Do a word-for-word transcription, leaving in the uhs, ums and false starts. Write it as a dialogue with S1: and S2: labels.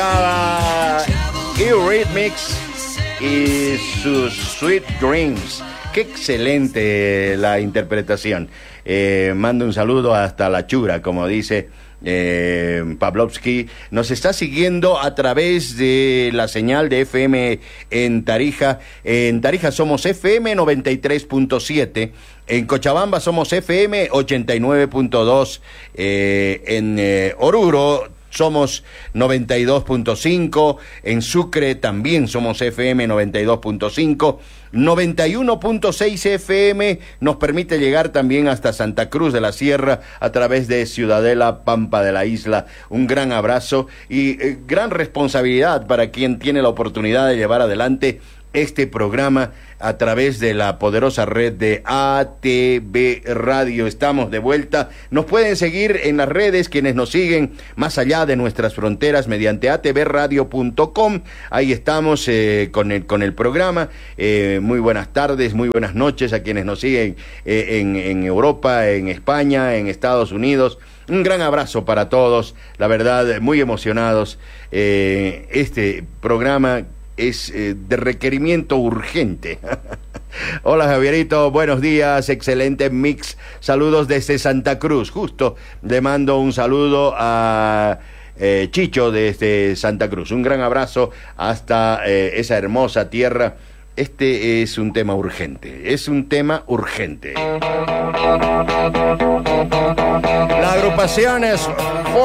S1: Eurythmics y sus Sweet Dreams. Qué excelente la interpretación. Eh, mando un saludo hasta la Chura, como dice eh, Pavlovsky. Nos está siguiendo a través de la señal de F M en Tarija. En Tarija somos F M noventa y tres punto siete. En Cochabamba somos F M ochenta y nueve punto dos. Eh, en eh, Oruro somos noventa y dos punto cinco, en Sucre también somos F M noventa y dos punto cinco, noventa y uno punto seis F M nos permite llegar también hasta Santa Cruz de la Sierra a través de Ciudadela, Pampa de la Isla. Un gran abrazo y eh, gran responsabilidad para quien tiene la oportunidad de llevar adelante este programa a través de la poderosa red de A T V Radio. Estamos de vuelta. Nos pueden seguir en las redes quienes nos siguen más allá de nuestras fronteras mediante a t v radio punto com. Ahí estamos eh, con el con el programa. Eh, muy buenas tardes, muy buenas noches a quienes nos siguen eh, en, en Europa, en España, en Estados Unidos. Un gran abrazo para todos. La verdad, muy emocionados. Eh, este programa es eh, de requerimiento urgente. Hola Javierito, buenos días, excelente mix, saludos desde Santa Cruz. Justo le mando un saludo a eh, Chicho desde Santa Cruz. Un gran abrazo hasta eh, esa hermosa tierra. Este es un tema urgente, es un tema urgente. La agrupación es